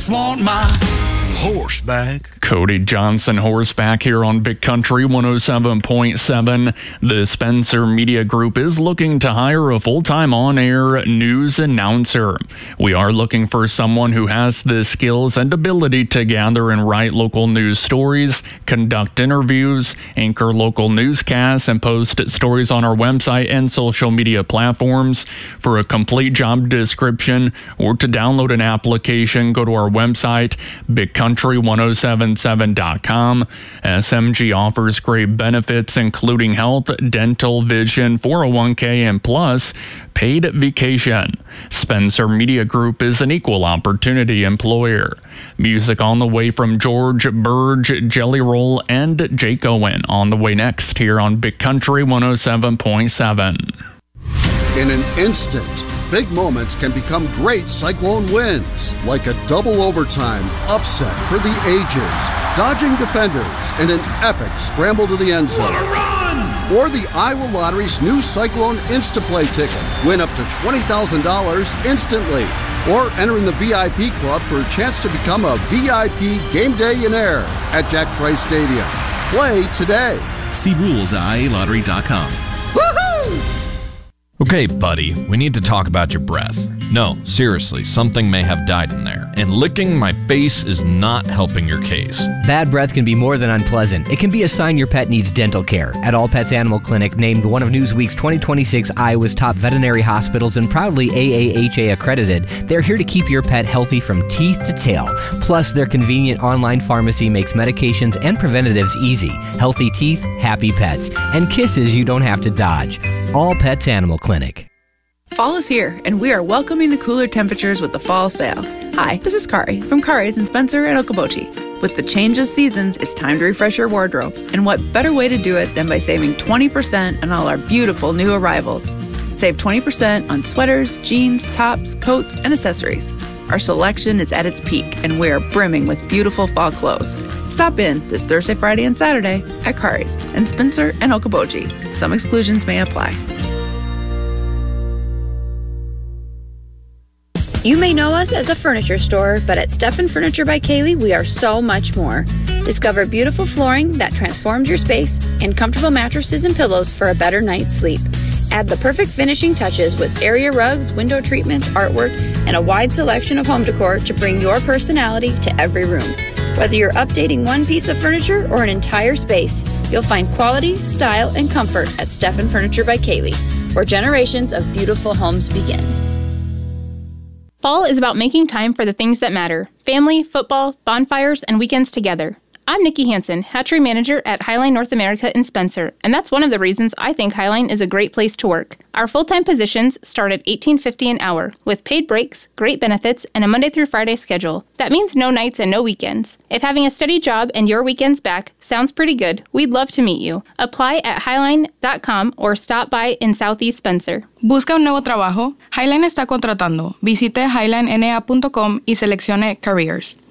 just want my horseback. Cody Johnson horseback here on Big Country 107.7. The Spencer Media Group is looking to hire a full-time on-air news announcer. We are looking for someone who has the skills and ability to gather and write local news stories, conduct interviews, anchor local newscasts, and post stories on our website and social media platforms. For a complete job description or to download an application, go to our website, bigcountry1077.com. SMG offers great benefits, including health, dental, vision, 401k, and plus paid vacation. Spencer Media Group is an equal opportunity employer. Music on the way from George Burge, Jelly Roll, and Jake Owen on the way next here on Big Country 107.7. In an instant, big moments can become great Cyclone wins, like a double overtime upset for the ages, dodging defenders in an epic scramble to the end zone. What a run! Or the Iowa Lottery's new Cyclone Instaplay ticket. Win up to $20,000 instantly. Or enter in the VIP club for a chance to become a VIP Game Day-ionaire at Jack Trice Stadium. Play today. See rules at IALottery.com. Woohoo! Okay, buddy, we need to talk about your breath. No, seriously, something may have died in there, and licking my face is not helping your case. Bad breath can be more than unpleasant. It can be a sign your pet needs dental care. At All Pets Animal Clinic, named one of Newsweek's 2026 Iowa's top veterinary hospitals and proudly AAHA accredited, they're here to keep your pet healthy from teeth to tail. Plus, their convenient online pharmacy makes medications and preventatives easy. Healthy teeth, happy pets, and kisses you don't have to dodge. All Pets Animal Clinic. Fall is here, and we are welcoming the cooler temperatures with the fall sale. Hi, this is Kari from Kari's in Spencer and Okoboji. With the change of seasons, it's time to refresh your wardrobe. And what better way to do it than by saving 20% on all our beautiful new arrivals. Save 20% on sweaters, jeans, tops, coats, and accessories. Our selection is at its peak, and we are brimming with beautiful fall clothes. Stop in this Thursday, Friday, and Saturday at Kari's in Spencer and Okoboji. Some exclusions may apply. You may know us as a furniture store, but at Stephan Furniture by Kaylee, we are so much more. Discover beautiful flooring that transforms your space and comfortable mattresses and pillows for a better night's sleep. Add the perfect finishing touches with area rugs, window treatments, artwork, and a wide selection of home decor to bring your personality to every room. Whether you're updating one piece of furniture or an entire space, you'll find quality, style, and comfort at Stephan Furniture by Kaylee, where generations of beautiful homes begin. Fall is about making time for the things that matter: family, football, bonfires, and weekends together. I'm Nikki Hansen, hatchery manager at Highline North America in Spencer, and that's one of the reasons I think Highline is a great place to work. Our full-time positions start at $18.50 an hour, with paid breaks, great benefits, and a Monday through Friday schedule. That means no nights and no weekends. If having a steady job and your weekends back sounds pretty good, we'd love to meet you. Apply at highline.com or stop by in Southeast Spencer. ¿Busca un nuevo trabajo? Highline está contratando. Visite highlinena.com y seleccione Careers.